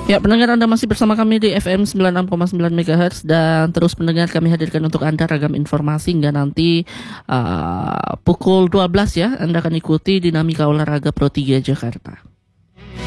Ya, pendengar Anda masih bersama kami di FM 96,9 MHz dan terus pendengar kami hadirkan untuk Anda ragam informasi hingga nanti pukul 12 ya. Anda akan ikuti dinamika olahraga Pro 3 Jakarta.